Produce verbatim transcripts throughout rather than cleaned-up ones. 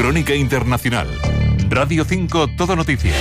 Crónica Internacional. Radio cinco Todo Noticias.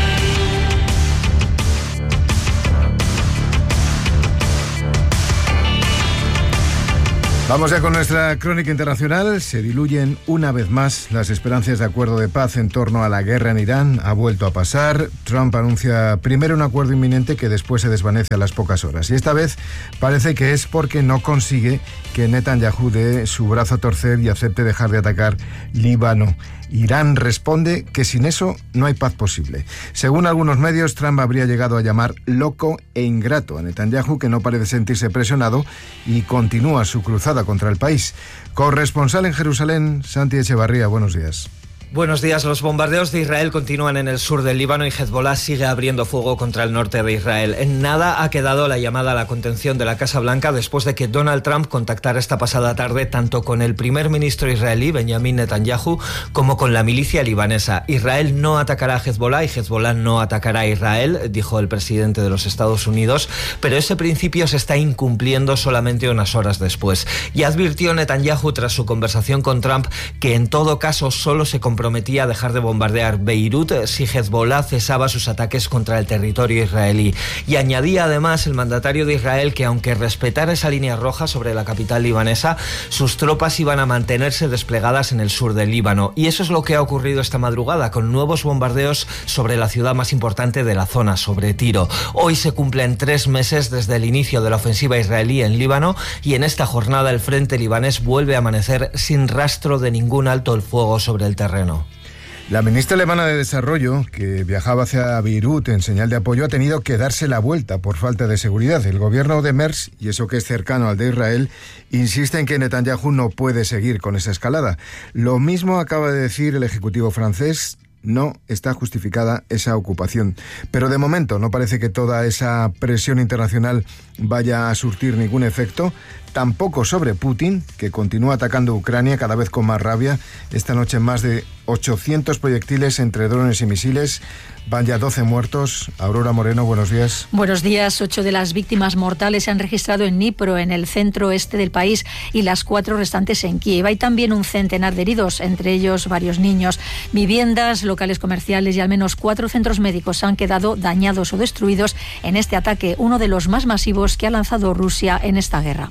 Vamos ya con nuestra crónica internacional. Se diluyen una vez más las esperanzas de acuerdo de paz en torno a la guerra en Irán. Ha vuelto a pasar. Trump anuncia primero un acuerdo inminente que después se desvanece a las pocas horas. Y esta vez parece que es porque no consigue que Netanyahu dé su brazo a torcer y acepte dejar de atacar Líbano. Irán responde que sin eso no hay paz posible. Según algunos medios, Trump habría llegado a llamar loco e ingrato a Netanyahu, que no parece sentirse presionado y continúa su cruzada contra el país. Corresponsal en Jerusalén, Santi Echevarría, buenos días. Buenos días. Los bombardeos de Israel continúan en el sur del Líbano y Hezbollah sigue abriendo fuego contra el norte de Israel. En nada ha quedado la llamada a la contención de la Casa Blanca después de que Donald Trump contactara esta pasada tarde tanto con el primer ministro israelí, Benjamin Netanyahu, como con la milicia libanesa. Israel no atacará a Hezbollah y Hezbollah no atacará a Israel, dijo el presidente de los Estados Unidos, pero ese principio se está incumpliendo solamente unas horas después. Y advirtió Netanyahu tras su conversación con Trump que en todo caso solo se comprometía a dejar de bombardear Beirut si Hezbollah cesaba sus ataques contra el territorio israelí. Y añadía además el mandatario de Israel que aunque respetara esa línea roja sobre la capital libanesa, sus tropas iban a mantenerse desplegadas en el sur del Líbano. Y eso es lo que ha ocurrido esta madrugada, con nuevos bombardeos sobre la ciudad más importante de la zona, sobre Tiro. Hoy se cumplen tres meses desde el inicio de la ofensiva israelí en Líbano y en esta jornada el frente libanés vuelve a amanecer sin rastro de ningún alto el fuego sobre el terreno. La ministra alemana de Desarrollo, que viajaba hacia Beirut en señal de apoyo, ha tenido que darse la vuelta por falta de seguridad. El gobierno de Merz, y eso que es cercano al de Israel, insiste en que Netanyahu no puede seguir con esa escalada. Lo mismo acaba de decir el ejecutivo francés. No está justificada esa ocupación. Pero de momento no parece que toda esa presión internacional vaya a surtir ningún efecto. Tampoco sobre Putin, que continúa atacando Ucrania cada vez con más rabia. Esta noche más de ochocientos proyectiles entre drones y misiles. Van ya doce muertos. Aurora Moreno, buenos días. Buenos días. Ocho de las víctimas mortales se han registrado en Dnipro, en el centro oeste del país, y las cuatro restantes en Kiev. Hay también un centenar de heridos, entre ellos varios niños. Viviendas, locales comerciales y al menos cuatro centros médicos han quedado dañados o destruidos en este ataque, uno de los más masivos que ha lanzado Rusia en esta guerra.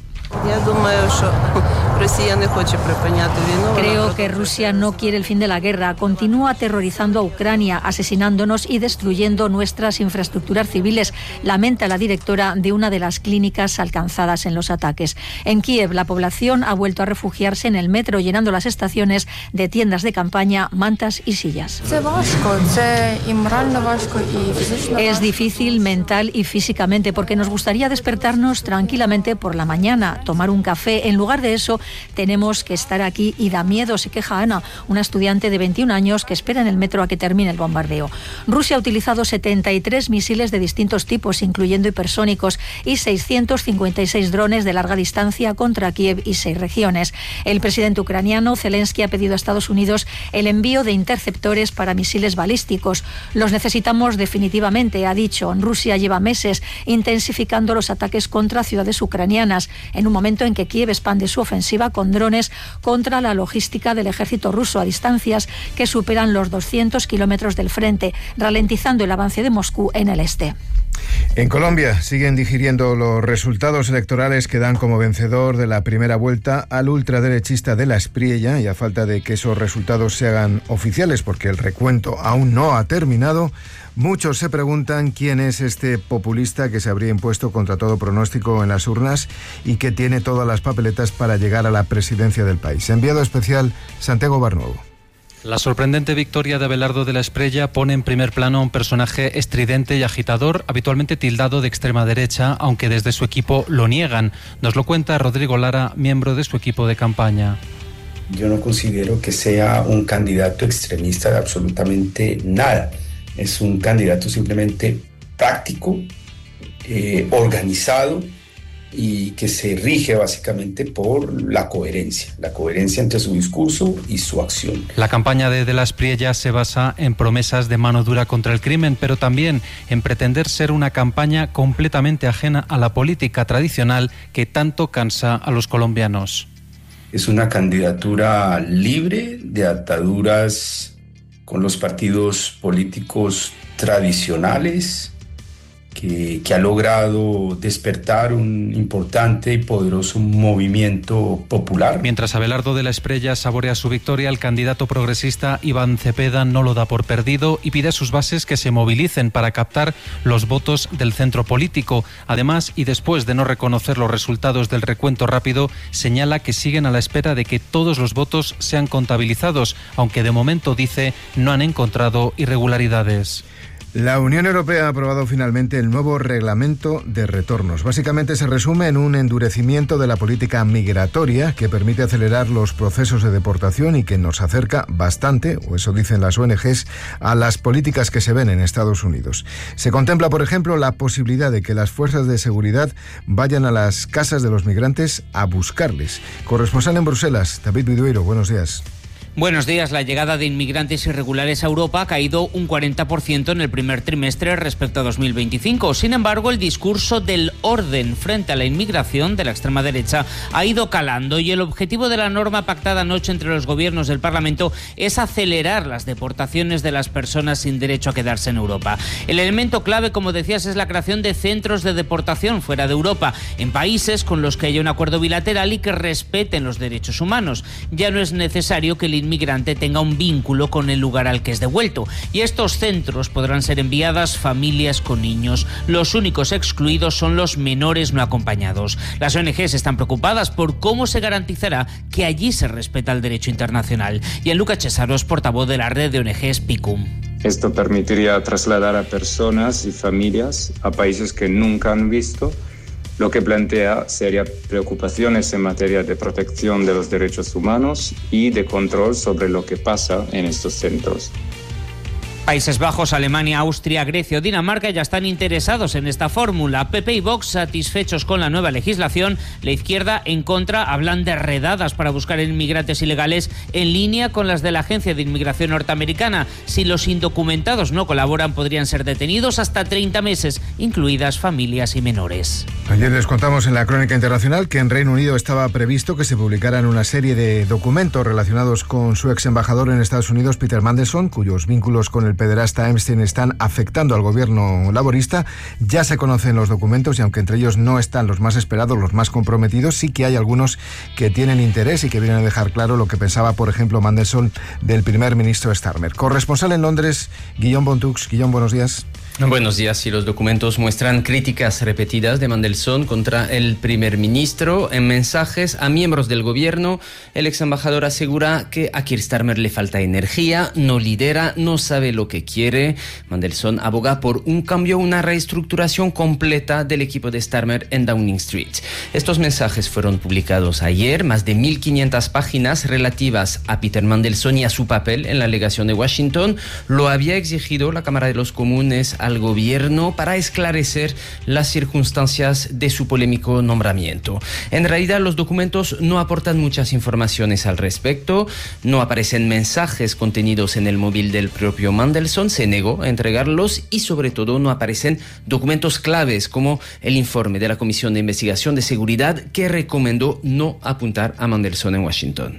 Creo que Rusia no quiere el fin de la guerra. Continúa aterrorizando a Ucrania, asesinándonos y destruyendo nuestras infraestructuras civiles, lamenta la directora de una de las clínicas alcanzadas en los ataques. En Kiev, la población ha vuelto a refugiarse en el metro, llenando las estaciones de tiendas de campaña, mantas y sillas. Es difícil mental y físicamente porque nos gustaría despertarnos tranquilamente por la mañana, tomar un café. En lugar de eso, tenemos que estar aquí y da miedo, se queja Ana, una estudiante de veintiún años que espera en el metro a que termine el bombardeo. Rusia ha utilizado setenta y tres misiles de distintos tipos, incluyendo hipersónicos, y seiscientos cincuenta y seis drones de larga distancia contra Kiev y seis regiones. El presidente ucraniano, Zelensky, ha pedido a Estados Unidos el envío de interceptores para misiles balísticos. Los necesitamos definitivamente, ha dicho. Rusia lleva meses intensificando los ataques contra ciudades ucranianas, en un momento en que Kiev expande su ofensiva con drones contra la logística del ejército ruso a distancias que superan los doscientos kilómetros del frente, ralentizando el avance de Moscú en el este. En Colombia siguen digiriendo los resultados electorales que dan como vencedor de la primera vuelta al ultraderechista de la Espriella, y a falta de que esos resultados se hagan oficiales, porque el recuento aún no ha terminado, muchos se preguntan quién es este populista que se habría impuesto contra todo pronóstico en las urnas y que tiene todas las papeletas para llegar a la presidencia del país. Enviado especial, Santiago Barnuevo. La sorprendente victoria de Abelardo de la Espriella pone en primer plano a un personaje estridente y agitador, habitualmente tildado de extrema derecha, aunque desde su equipo lo niegan. Nos lo cuenta Rodrigo Lara, miembro de su equipo de campaña. Yo no considero que sea un candidato extremista de absolutamente nada. Es un candidato simplemente práctico, eh, organizado, y que se rige básicamente por la coherencia, la coherencia entre su discurso y su acción. La campaña de De la Espriella se basa en promesas de mano dura contra el crimen, pero también en pretender ser una campaña completamente ajena a la política tradicional que tanto cansa a los colombianos. es una candidatura libre de ataduras con los partidos políticos tradicionales, que, que ha logrado despertar un importante y poderoso movimiento popular. Mientras Abelardo de la Espriella saborea su victoria, el candidato progresista Iván Cepeda no lo da por perdido y pide a sus bases que se movilicen para captar los votos del centro político. Además, y después de no reconocer los resultados del recuento rápido, señala que siguen a la espera de que todos los votos sean contabilizados, aunque de momento, dice, no han encontrado irregularidades. La Unión Europea ha aprobado finalmente el nuevo reglamento de retornos. Básicamente se resume en un endurecimiento de la política migratoria que permite acelerar los procesos de deportación y que nos acerca bastante, o eso dicen las O N Ges, a las políticas que se ven en Estados Unidos. Se contempla, por ejemplo, la posibilidad de que las fuerzas de seguridad vayan a las casas de los migrantes a buscarles. Corresponsal en Bruselas, David Vidueiro, buenos días. Buenos días. La llegada de inmigrantes irregulares a Europa ha caído un cuarenta por ciento en el primer trimestre respecto a dos mil veinticinco. Sin embargo, el discurso del orden frente a la inmigración de la extrema derecha ha ido calando y el objetivo de la norma pactada anoche entre los gobiernos del Parlamento es acelerar las deportaciones de las personas sin derecho a quedarse en Europa. El elemento clave, como decías, es la creación de centros de deportación fuera de Europa, en países con los que haya un acuerdo bilateral y que respeten los derechos humanos. Ya no es necesario que el inmigrante tenga un vínculo con el lugar al que es devuelto, y a estos centros podrán ser enviadas familias con niños. Los únicos excluidos son los menores no acompañados. Las O N Ges están preocupadas por cómo se garantizará que allí se respeta el derecho internacional. Gianluca Cesaro es portavoz de la red de O N Ges PICUM. Esto permitiría trasladar a personas y familias a países que nunca han visto, lo que plantea serias preocupaciones en materia de protección de los derechos humanos y de control sobre lo que pasa en estos centros. Países Bajos, Alemania, Austria, Grecia o Dinamarca ya están interesados en esta fórmula. P P y Vox satisfechos con la nueva legislación. La izquierda en contra hablan de redadas para buscar inmigrantes ilegales en línea con las de la Agencia de Inmigración norteamericana. Si los indocumentados no colaboran, podrían ser detenidos hasta treinta meses, incluidas familias y menores. Ayer les contamos en la Crónica Internacional que en Reino Unido estaba previsto que se publicaran una serie de documentos relacionados con su ex embajador en Estados Unidos, Peter Mandelson, cuyos vínculos con el pederasta Epstein están afectando al gobierno laborista. Ya se conocen los documentos y aunque entre ellos no están los más esperados, los más comprometidos, sí que hay algunos que tienen interés y que vienen a dejar claro lo que pensaba, por ejemplo, Mandelson del primer ministro Starmer. Corresponsal en Londres, Guillaume Bontux. Guillaume, buenos días. Buenos días. Y los documentos muestran críticas repetidas de Mandelson contra el primer ministro. En mensajes a miembros del gobierno, el ex embajador asegura que a Keir Starmer le falta energía, no lidera, no sabe lo que quiere. Mandelson aboga por un cambio, una reestructuración completa del equipo de Starmer en Downing Street. Estos mensajes fueron publicados ayer, más de mil quinientas páginas relativas a Peter Mandelson y a su papel en la legación de Washington. Lo había exigido la Cámara de los Comunes al gobierno para esclarecer las circunstancias de su polémico nombramiento. En realidad, los documentos no aportan muchas informaciones al respecto. No aparecen mensajes contenidos en el móvil del propio Mandelson, se negó a entregarlos, y sobre todo no aparecen documentos claves como el informe de la Comisión de Investigación de Seguridad que recomendó no apuntar a Mandelson en Washington.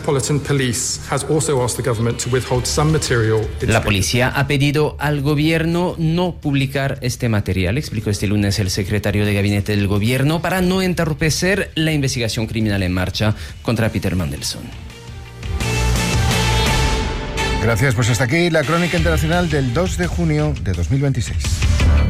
La policía ha pedido al gobierno no publicar este material, explicó este lunes el secretario de gabinete del gobierno, para no entorpecer la investigación criminal en marcha contra Peter Mandelson. Gracias, pues hasta aquí la Crónica Internacional del dos de junio de dos mil veintiséis.